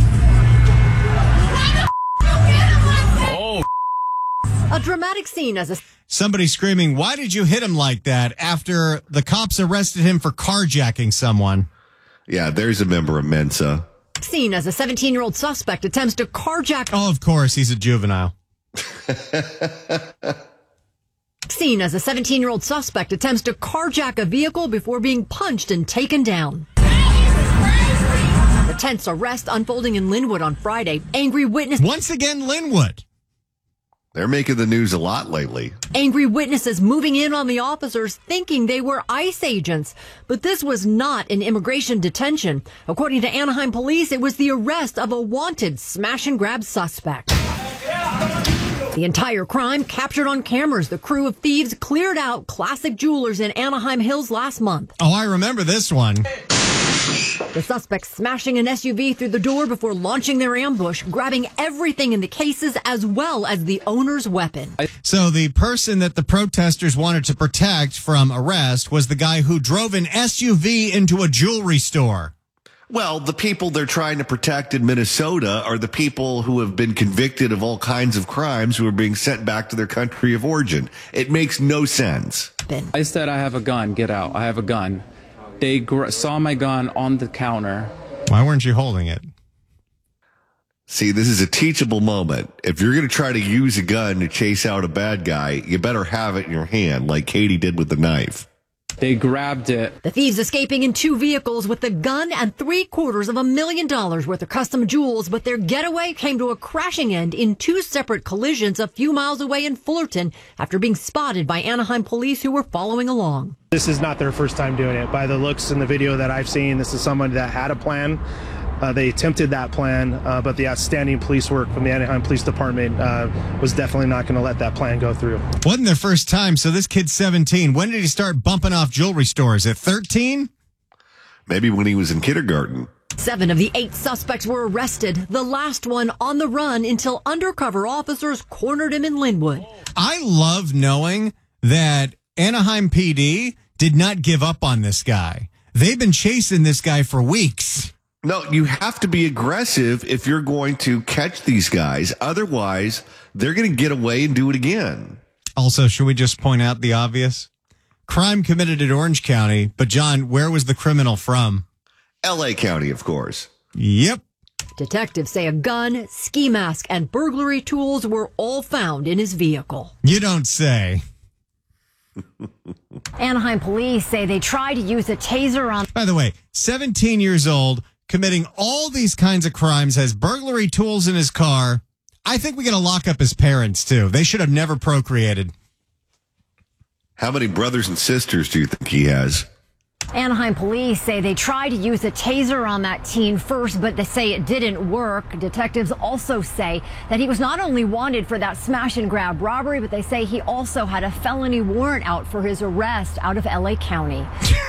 Oh. A dramatic scene as a... Somebody screaming, "Why did you hit him like that?" after the cops arrested him for carjacking someone. Yeah, there's a member of Mensa. Scene as a seventeen-year-old suspect attempts to carjack... Oh, of course, he's a juvenile. Seen as a seventeen-year-old suspect attempts to carjack a vehicle before being punched and taken down. The tense arrest unfolding in Linwood on Friday. Angry witness... Once again, Linwood. They're making the news a lot lately. Angry witnesses moving in on the officers thinking they were ICE agents. But this was not an immigration detention. According to Anaheim police, it was the arrest of a wanted smash-and-grab suspect. The entire crime captured on cameras. The crew of thieves cleared out Classic Jewelers in Anaheim Hills last month. Oh, I remember this one. The suspects smashing an S U V through the door before launching their ambush, grabbing everything in the cases as well as the owner's weapon. So the person that the protesters wanted to protect from arrest was the guy who drove an S U V into a jewelry store. Well, the people they're trying to protect in Minnesota are the people who have been convicted of all kinds of crimes who are being sent back to their country of origin. It makes no sense. I said, "I have a gun. Get out. I have a gun." They gr- saw my gun on the counter. Why weren't you holding it? See, this is a teachable moment. If you're going to try to use a gun to chase out a bad guy, you better have it in your hand like Katie did with the knife. They grabbed it. The thieves escaping in two vehicles with a gun and three quarters of a million dollars worth of custom jewels, but their getaway came to a crashing end in two separate collisions a few miles away in Fullerton after being spotted by Anaheim police who were following along. This is not their first time doing it. By the looks in the video that I've seen, this is someone that had a plan. Uh, they attempted that plan, uh, but the outstanding police work from the Anaheim Police Department uh, was definitely not going to let that plan go through. Wasn't their first time, so this kid's seventeen. When did he start bumping off jewelry stores? At thirteen? Maybe when he was in kindergarten. Seven of the eight suspects were arrested, the last one on the run until undercover officers cornered him in Linwood. I love knowing that Anaheim P D did not give up on this guy. They've been chasing this guy for weeks. No, you have to be aggressive if you're going to catch these guys. Otherwise, they're going to get away and do it again. Also, should we just point out the obvious? Crime committed in Orange County, but John, where was the criminal from? L A County, of course. Yep. Detectives say a gun, ski mask, and burglary tools were all found in his vehicle. You don't say. Anaheim police say they tried to use a taser on... By the way, seventeen years old, committing all these kinds of crimes, has burglary tools in his car. I think we got to lock up his parents, too. They should have never procreated. How many brothers and sisters do you think he has? Anaheim police say they tried to use a taser on that teen first, but they say it didn't work. Detectives also say that he was not only wanted for that smash and grab robbery, but they say he also had a felony warrant out for his arrest out of L A County.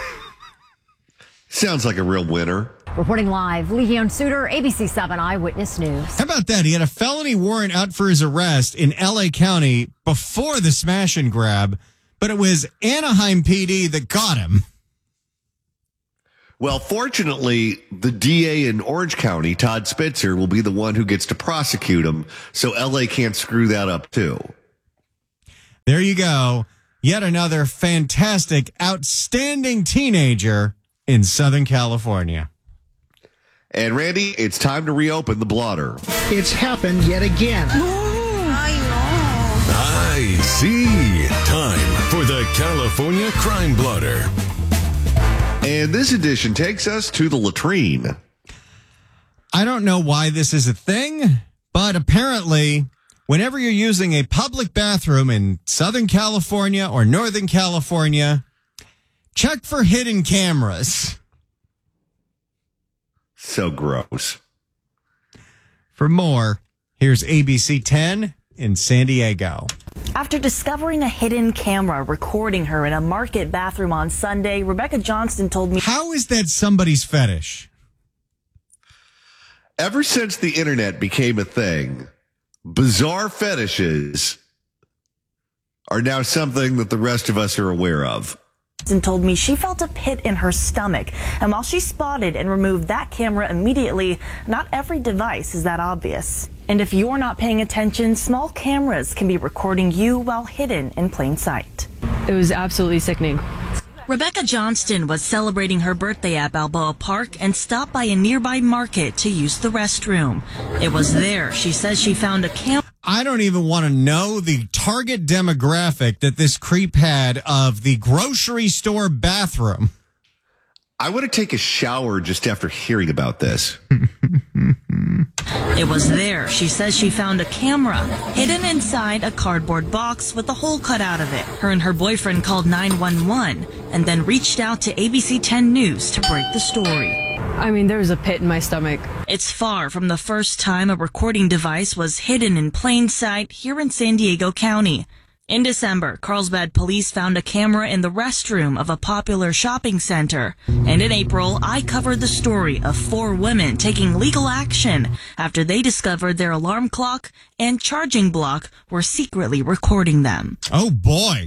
Sounds like a real winner. Reporting live, Leon Suter, A B C seven Eyewitness News. How about that? He had a felony warrant out for his arrest in L A County before the smash and grab, but it was Anaheim P D that got him. Well, fortunately, the D A in Orange County, Todd Spitzer, will be the one who gets to prosecute him, so L A can't screw that up, too. There you go. Yet another fantastic, outstanding teenager in Southern California. And, Randy, it's time to reopen the blotter. It's happened yet again. I see. Time for the California Crime Blotter. And this edition takes us to the latrine. I don't know why this is a thing, but apparently, whenever you're using a public bathroom in Southern California or Northern California, check for hidden cameras. So gross. For more, here's A B C ten in San Diego. After discovering a hidden camera recording her in a market bathroom on Sunday, Rebecca Johnston told me... How is that somebody's fetish? Ever since the internet became a thing, bizarre fetishes are now something that the rest of us are aware of. And told me she felt a pit in her stomach. And while she spotted and removed that camera immediately, not every device is that obvious. And if you're not paying attention, small cameras can be recording you while hidden in plain sight. It was absolutely sickening. Rebecca Johnston was celebrating her birthday at Balboa Park and stopped by a nearby market to use the restroom. It was there, she says, she found a camera. I don't even want to know the target demographic that this creep had of the grocery store bathroom. I want to take a shower just after hearing about this. It was there, she says, she found a camera hidden inside a cardboard box with a hole cut out of it. Her and her boyfriend called nine one one and then reached out to A B C ten News to break the story. I mean, there was a pit in my stomach. It's far from the first time a recording device was hidden in plain sight here in San Diego County. In December, Carlsbad police found a camera in the restroom of a popular shopping center. And in April, I covered the story of four women taking legal action after they discovered their alarm clock and charging block were secretly recording them. Oh, boy.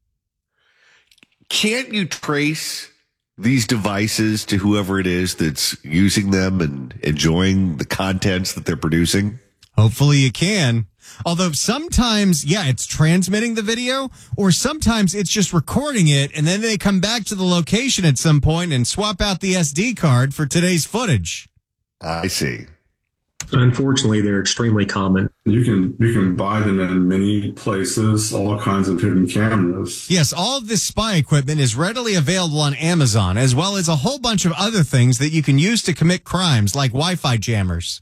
Can't you trace these devices to whoever it is that's using them and enjoying the contents that they're producing? Hopefully you can. Although sometimes, yeah, it's transmitting the video, or sometimes it's just recording it, and then they come back to the location at some point and swap out the S D card for today's footage. I see. Unfortunately, they're extremely common. You can you can buy them in many places, all kinds of hidden cameras. Yes, all of this spy equipment is readily available on Amazon, as well as a whole bunch of other things that you can use to commit crimes, like Wi-Fi jammers.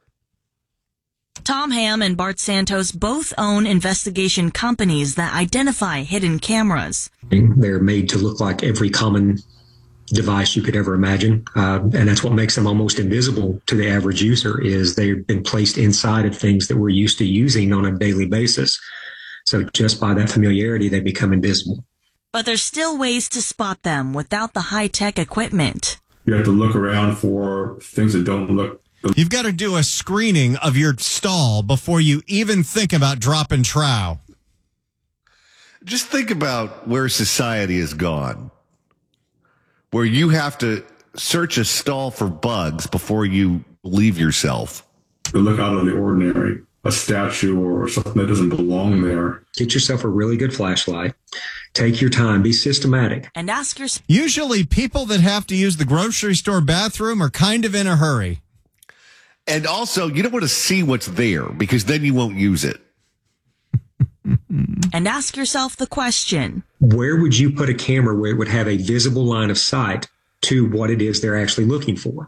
Tom Ham and Bart Santos both own investigation companies that identify hidden cameras. They're made to look like every common device you could ever imagine, uh, and that's what makes them almost invisible to the average user, is they've been placed inside of things that we're used to using on a daily basis. So just by that familiarity, they become invisible. But there's still ways to spot them without the high-tech equipment. You have to look around for things that don't look. You've got to do a screening of your stall before you even think about dropping trow. Just think about where society has gone, where you have to search a stall for bugs before you leave yourself. To look out of the ordinary, a statue or something that doesn't belong there. Get yourself a really good flashlight. Take your time. Be systematic. And ask yourself. Usually people that have to use the grocery store bathroom are kind of in a hurry. And also, you don't want to see what's there, because then you won't use it. And ask yourself the question. Where would you put a camera where it would have a visible line of sight to what it is they're actually looking for?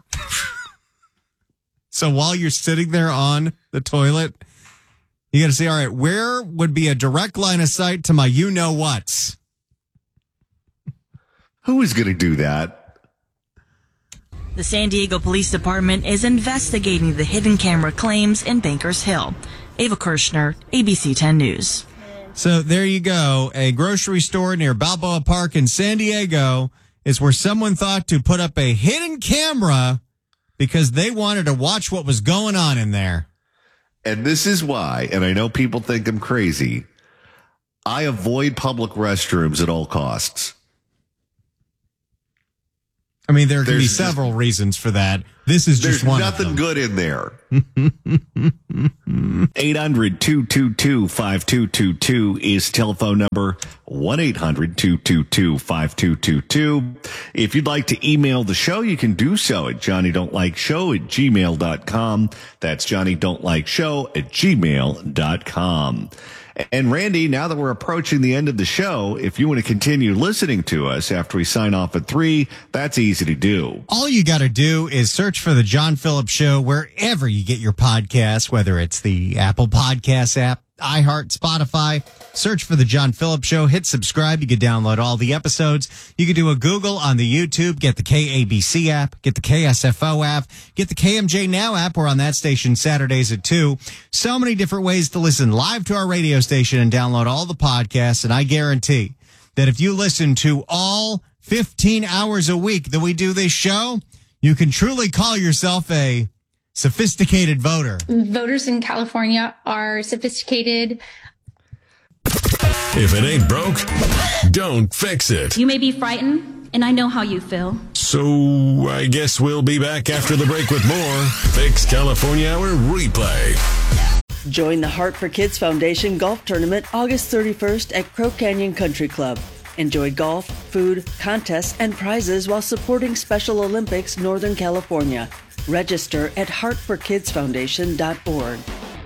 So while you're sitting there on the toilet, you got to say, all right, where would be a direct line of sight to my you-know-whats? Who is going to do that? The San Diego Police Department is investigating the hidden camera claims in Bankers Hill. Ava Kirshner, A B C ten News. So there you go. A grocery store near Balboa Park in San Diego is where someone thought to put up a hidden camera because they wanted to watch what was going on in there. And this is why, and I know people think I'm crazy, I avoid public restrooms at all costs. I mean, there can There's be several just, reasons for that. This is just one There's of nothing them. good in there. eight hundred, two two two, five two two two is telephone number. one eight hundred, two two two, five two two two. If you'd like to email the show, you can do so at johnny don't like show at gmail dot com. That's johnny don't like show at gmail dot com. And Randy, now that we're approaching the end of the show, if you want to continue listening to us after we sign off at three, that's easy to do. All you got to do is search for the John Phillips Show wherever you get your podcasts, whether it's the Apple Podcasts app, iHeart, Spotify. Search for the John Phillips Show. Hit subscribe. You can download all the episodes. You can do a Google on the YouTube. Get the K A B C app. Get the K S F O app. Get the K M J Now app. We're on that station Saturdays at two. So many different ways to listen live to our radio station and download all the podcasts. And I guarantee that if you listen to all fifteen hours a week that we do this show, you can truly call yourself a sophisticated voter. Voters in California are sophisticated. If it ain't broke, don't fix it. You may be frightened, and I know how you feel. So I guess we'll be back after the break with more Fix California Hour replay. Join the Heart for Kids Foundation Golf Tournament August thirty-first at Crow Canyon Country Club. Enjoy golf, food, contests, and prizes while supporting Special Olympics Northern California. Register at heart for kids foundation dot org.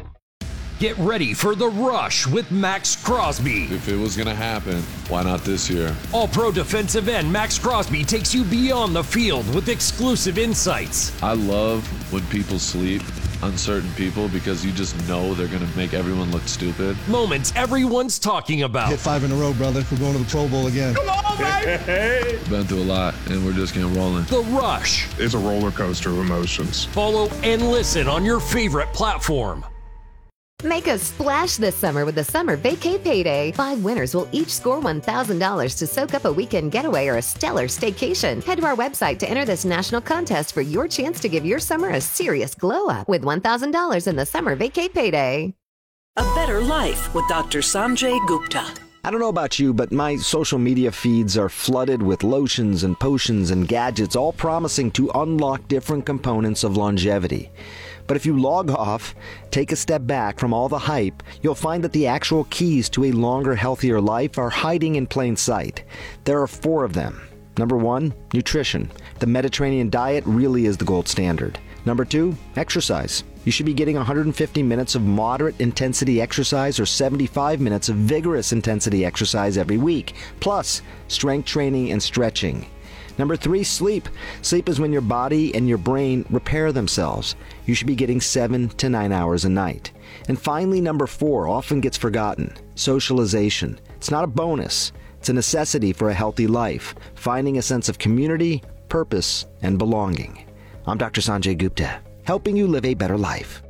Get ready for the rush with Max Crosby. If it was going to happen, why not this year? All-pro defensive end Max Crosby takes you beyond the field with exclusive insights. I love when people sleep on certain people because you just know they're going to make everyone look stupid. Moments everyone's talking about. Hit five in a row, brother. We're going to the Pro Bowl again. Come on, baby! Been through a lot, and we're just getting rolling. The Rush. It's a roller coaster of emotions. Follow and listen on your favorite platform. Make a splash this summer with the Summer Vacay Payday. Five winners will each score one thousand dollars to soak up a weekend getaway or a stellar staycation. Head to our website to enter this national contest for your chance to give your summer a serious glow up with one thousand dollars in the Summer Vacay Payday. A better life with Doctor Sanjay Gupta. I don't know about you, but my social media feeds are flooded with lotions and potions and gadgets, all promising to unlock different components of longevity. But if you log off, take a step back from all the hype, you'll find that the actual keys to a longer, healthier life are hiding in plain sight. There are four of them. Number one, nutrition. The Mediterranean diet really is the gold standard. Number two, exercise. You should be getting one hundred fifty minutes of moderate intensity exercise or seventy-five minutes of vigorous intensity exercise every week, plus strength training and stretching. Number three, sleep. Sleep is when your body and your brain repair themselves. You should be getting seven to nine hours a night. And finally, number four, often gets forgotten, socialization. It's not a bonus. It's a necessity for a healthy life, finding a sense of community, purpose, and belonging. I'm Doctor Sanjay Gupta, helping you live a better life.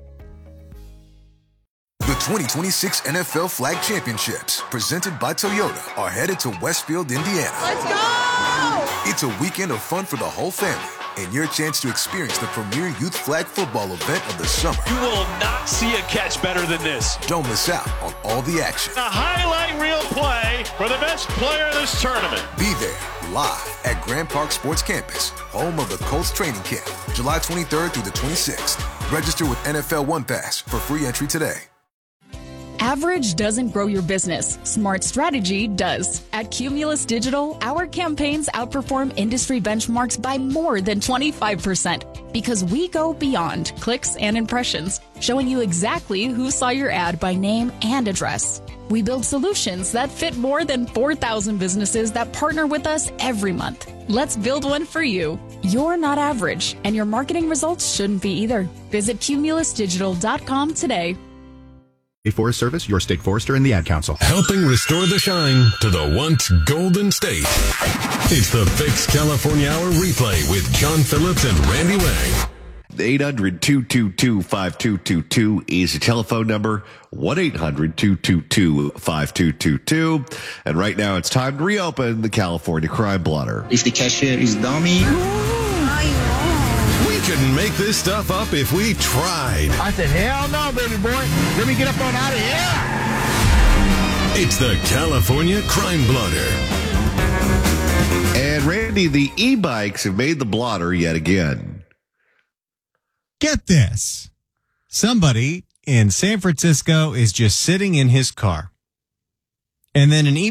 The twenty twenty-six N F L Flag Championships, presented by Toyota, are headed to Westfield, Indiana. Let's go! It's a weekend of fun for the whole family and your chance to experience the premier youth flag football event of the summer. You will not see a catch better than this. Don't miss out on all the action. A highlight reel play for the best player in this tournament. Be there live at Grand Park Sports Campus, home of the Colts training camp, July twenty-third through the twenty-sixth. Register with N F L One Pass for free entry today. Average doesn't grow your business. Smart strategy does. At Cumulus Digital, our campaigns outperform industry benchmarks by more than twenty-five percent because we go beyond clicks and impressions, showing you exactly who saw your ad by name and address. We build solutions that fit more than four thousand businesses that partner with us every month. Let's build one for you. You're not average, and your marketing results shouldn't be either. Visit cumulus digital dot com today. Forest Service, your state forester, and the Ad Council. Helping restore the shine to the once golden state. It's the Fix California Hour replay with John Phillips and Randy Wang. eight hundred, two two two, five two two two is the telephone number. one eight hundred, two two two, five two two two. And right now it's time to reopen the California Crime Blotter. If the cashier is dummy. We couldn't make this stuff up if we tried. I said, hell no, baby boy. Let me get up on out of here. It's the California Crime Blotter. And Randy, the e-bikes have made the blotter yet again. Get this. Somebody in San Francisco is just sitting in his car. And then an e